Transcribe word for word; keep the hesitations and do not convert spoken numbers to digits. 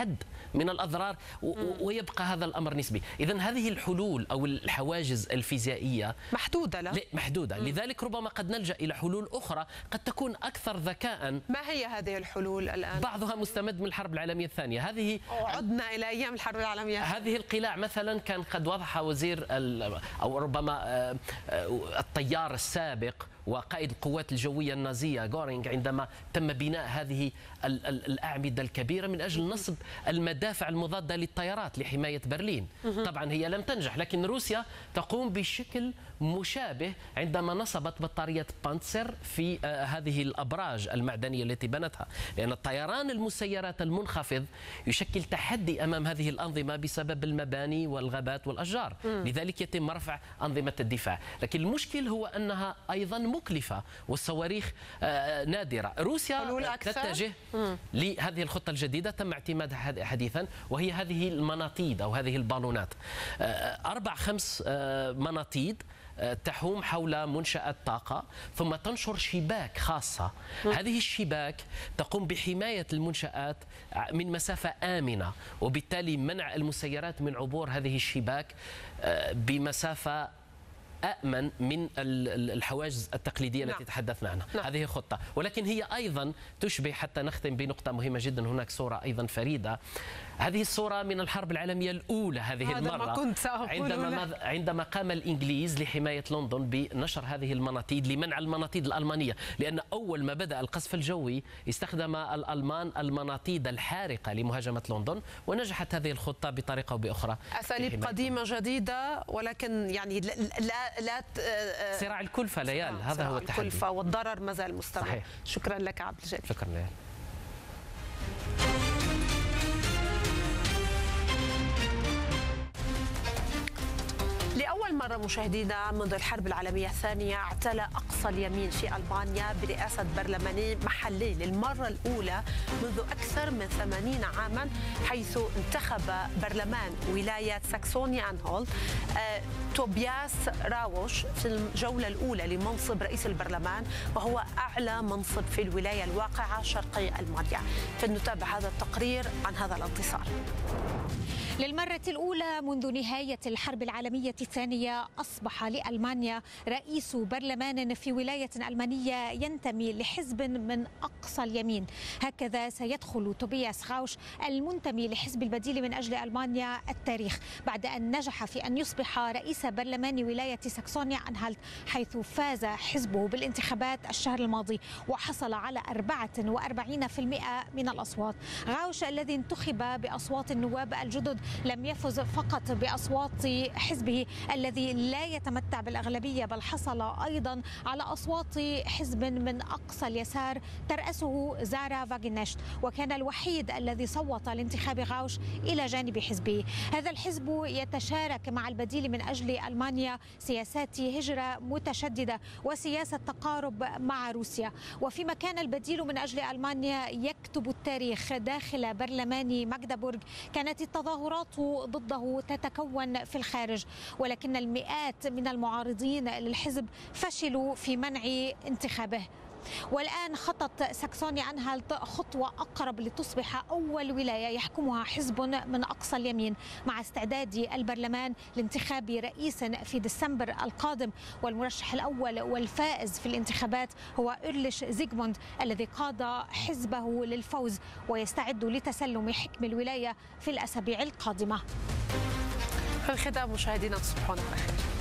حد من الأضرار ويبقى هذا الأمر نسبي. إذن هذه الحلول أو الحواجز الفيزيائية محدودة لا؟ محدودة. مم. لذلك ربما قد نلجأ إلى حلول أخرى قد تكون أكثر ذكاء. ما هي هذه الحلول الآن؟ بعضها مستمد من الحرب العالمية الثانية. هذه عدنا إلى أيام الحرب العالمية. هذه القلاع مثلا كان قد وضح وزير أو ربما الطيار السابق وقائد القوات الجوية النازية غورينغ عندما تم بناء هذه الأعمدة الكبيرة من أجل نصب المدافع المضادة للطيارات لحماية برلين. طبعا هي لم تنجح، لكن روسيا تقوم بشكل مشابه عندما نصبت بطارية بانتسر في هذه الأبراج المعدنية التي بنتها، لأن الطيران المسيرات المنخفض يشكل تحدي أمام هذه الأنظمة بسبب المباني والغابات والأشجار. لذلك يتم رفع أنظمة الدفاع، لكن المشكل هو أنها أيضا مكلفة والصواريخ نادرة. روسيا تتجه لهذه الخطة الجديدة تم اعتمادها حديثا، وهي هذه المناطيد أو هذه البالونات، أربع خمس مناطيد تحوم حول منشأة طاقة ثم تنشر شباك خاصة. هذه الشباك تقوم بحماية المنشآت من مسافة آمنة، وبالتالي منع المسيرات من عبور هذه الشباك بمسافة أأمن من الحواجز التقليدية التي نعم. تحدثنا عنها. نعم. هذه خطة، ولكن هي أيضا تشبه، حتى نختم بنقطة مهمة جدا، هناك صورة أيضا فريدة. هذه الصورة من الحرب العالمية الأولى هذه المرة، ما كنت عندما عندما قام الإنجليز لحماية لندن بنشر هذه المناطيد لمنع المناطيد الألمانية، لأن أول ما بدأ القصف الجوي استخدم الألمان المناطيد الحارقة لمهاجمة لندن، ونجحت هذه الخطة بطريقة أو بأخرى. أساليب قديمة جديدة، ولكن يعني لا لا صراع الكلفة ليال، هذا هو التحدي. الكلفة والضرر ما زال مستمر. صحيح. شكرا لك عبد الجليل. شكرا ليال. لأول مرة مشاهدينا منذ الحرب العالمية الثانية اعتلى أقصى اليمين في ألبانيا برئاسة برلماني محلي للمرة الأولى منذ أكثر من ثمانين عاما، حيث انتخب برلمان ولاية ساكسونيا أنهولت آه توبياس راوش في الجولة الأولى لمنصب رئيس البرلمان، وهو أعلى منصب في الولاية الواقعة شرقي ألمانيا. فلنتابع هذا التقرير عن هذا الانتصار. للمرة الأولى منذ نهاية الحرب العالمية الثانية أصبح لألمانيا رئيس برلمان في ولاية ألمانية ينتمي لحزب من أقصى اليمين. هكذا سيدخل توبياس راوش المنتمي لحزب البديل من أجل ألمانيا التاريخ، بعد أن نجح في أن يصبح رئيس برلمان ولاية ساكسونيا أنهالت، حيث فاز حزبه بالانتخابات الشهر الماضي وحصل على أربعة وأربعين بالمئة من الأصوات. راوش الذي انتخب بأصوات النواب الجدد لم يفز فقط بأصوات حزبه الذي لا يتمتع بالأغلبية، بل حصل أيضا على أصوات حزب من أقصى اليسار ترأسه زارا فاغنشت، وكان الوحيد الذي صوت لانتخاب راوش إلى جانب حزبه. هذا الحزب يتشارك مع البديل من أجل ألمانيا سياسات هجرة متشددة وسياسة تقارب مع روسيا. وفيما كان البديل من أجل ألمانيا يكتب التاريخ داخل برلمان ماغدابورغ، كانت التظاهرات ضده تتكون في الخارج، ولكن المئات من المعارضين للحزب فشلوا في منع انتخابه. والآن خطت ساكسونيا أنهالت خطوة أقرب لتصبح أول ولاية يحكمها حزب من أقصى اليمين، مع استعداد البرلمان لانتخاب رئيس في ديسمبر القادم. والمرشح الأول والفائز في الانتخابات هو إرليش زيغموند الذي قاد حزبه للفوز، ويستعد لتسلم حكم الولاية في الأسابيع القادمة. في الختام مشاهدينا تصبحون على خير.